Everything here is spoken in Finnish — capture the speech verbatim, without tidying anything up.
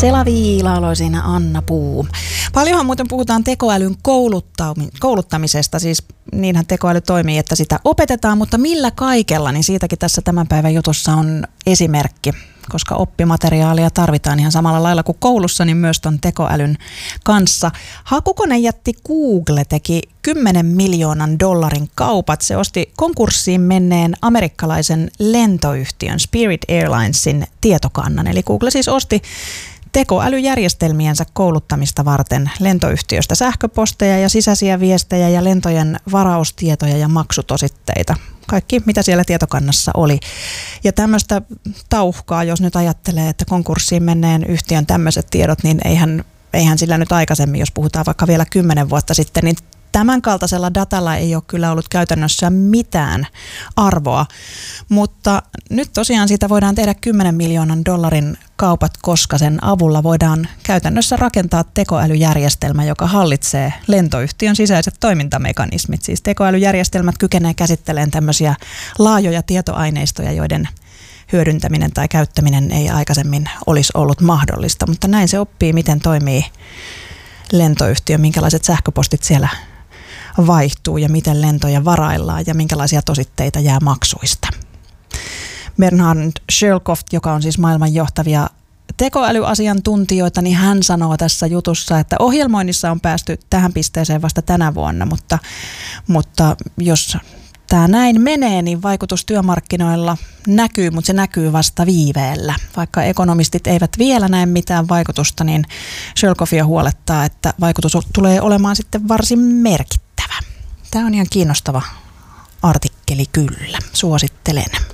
Selaviila siinä Anna Puu. Paljonhan muuten puhutaan tekoälyn kouluttamisesta, siis niinhän tekoäly toimii, että sitä opetetaan, mutta millä kaikella, niin siitäkin tässä tämän päivän jutussa on esimerkki, koska oppimateriaalia tarvitaan ihan samalla lailla kuin koulussa, niin myös ton tekoälyn kanssa. Hakukonejätti Google teki kymmenen miljoonan dollarin kaupat. Se osti konkurssiin menneen amerikkalaisen lentoyhtiön Spirit Airlinesin tietokannan. Eli Google siis osti tekoälyjärjestelmiensä kouluttamista varten lentoyhtiöstä sähköposteja ja sisäisiä viestejä ja lentojen varaustietoja ja maksutositteita. Kaikki, mitä siellä tietokannassa oli. Ja tämmöistä tauhkaa, jos nyt ajattelee, että konkurssiin menneen yhtiön tämmöiset tiedot, niin eihän, eihän sillä nyt aikaisemmin, jos puhutaan vaikka vielä kymmenen vuotta sitten, niin tämän kaltaisella datalla ei ole kyllä ollut käytännössä mitään arvoa, mutta nyt tosiaan siitä voidaan tehdä kymmenen miljoonan dollarin kaupat, koska sen avulla voidaan käytännössä rakentaa tekoälyjärjestelmä, joka hallitsee lentoyhtiön sisäiset toimintamekanismit. Siis tekoälyjärjestelmät kykenee käsittelemään tämmöisiä laajoja tietoaineistoja, joiden hyödyntäminen tai käyttäminen ei aikaisemmin olisi ollut mahdollista, mutta näin se oppii, miten toimii lentoyhtiö, minkälaiset sähköpostit siellä vaihtuu ja miten lentoja varaillaan ja minkälaisia tositteita jää maksuista. Bernhard Schellkopf, joka on siis maailman johtavia tekoälyasiantuntijoita, niin hän sanoo tässä jutussa, että ohjelmoinnissa on päästy tähän pisteeseen vasta tänä vuonna, mutta, mutta jos tämä näin menee, niin vaikutus työmarkkinoilla näkyy, mutta se näkyy vasta viiveellä. Vaikka ekonomistit eivät vielä näe mitään vaikutusta, niin Schellkopfia huolettaa, että vaikutus tulee olemaan sitten varsin merkittävä. Tämä on ihan kiinnostava artikkeli kyllä. Suosittelen.